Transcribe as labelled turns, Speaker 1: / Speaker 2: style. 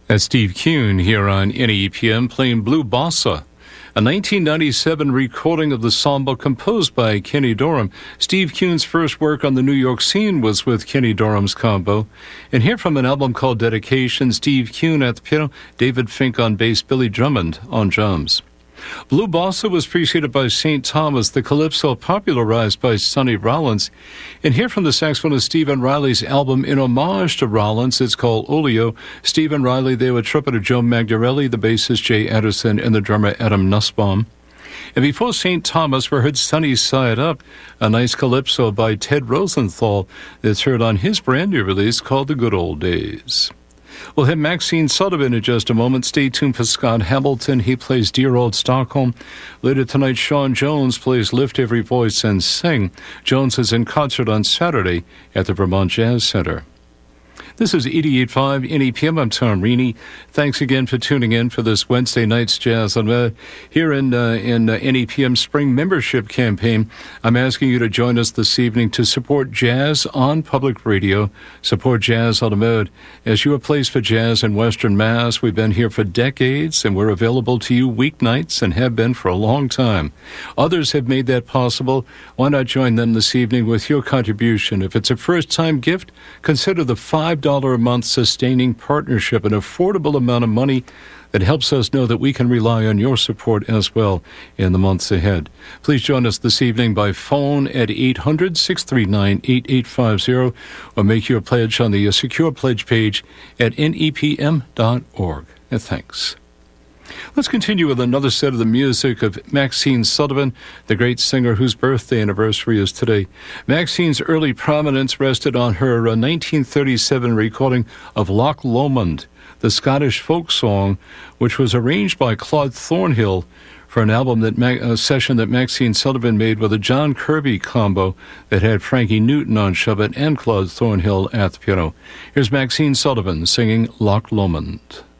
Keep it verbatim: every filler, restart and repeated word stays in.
Speaker 1: That's Steve Kuhn here on N E P M playing Blue Bossa, a nineteen ninety-seven recording of the samba composed by Kenny Dorham. Steve Kuhn's first work on the New York scene was with Kenny Dorham's combo. And here from an album called Dedication, Steve Kuhn at the piano, David Fink on bass, Billy Drummond on drums. Blue Bossa was preceded by Saint Thomas, the calypso popularized by Sonny Rollins. And here from the saxophonist Stephen Riley's album in homage to Rollins, it's called Olio. Stephen Riley, there with trumpeter Joe Magdarelli, the bassist Jay Anderson, and the drummer Adam Nussbaum. And before Saint Thomas, we heard Sunny Side Up, a nice calypso by Ted Rosenthal that's heard on his brand new release called The Good Old Days. We'll have Maxine Sullivan in just a moment. Stay tuned for Scott Hamilton. He plays Dear Old Stockholm. Later tonight, Sean Jones plays Lift Every Voice and Sing. Jones is in concert on Saturday at the Vermont Jazz Center. This is eighty-eight point five N E P M. I'm Tom Reaney. Thanks again for tuning in for this Wednesday night's Jazz on uh, here in uh, in uh, N E P M Spring Membership Campaign. I'm asking you to join us this evening to support jazz on public radio. Support Jazz on the Mode. As your place for jazz in Western Mass, we've been here for decades, and we're available to you weeknights and have been for a long time. Others have made that possible. Why not join them this evening with your contribution? If it's a first-time gift, consider the five dollars a month sustaining partnership, an affordable amount of money that helps us know that we can rely on your support as well in the months ahead. Please join us this evening by phone at eight hundred, six three nine, eight eight five zero or make your pledge on the secure pledge page at N E P M dot org. And thanks. Let's continue with another set of the music of Maxine Sullivan, the great singer whose birthday anniversary is today. Maxine's early prominence rested on her uh, nineteen thirty-seven recording of Loch Lomond, the Scottish folk song, which was arranged by Claude Thornhill for an album that Ma- a session that Maxine Sullivan made with a John Kirby combo that had Frankie Newton on Shove It and Claude Thornhill at the piano. Here's Maxine Sullivan singing Loch Lomond.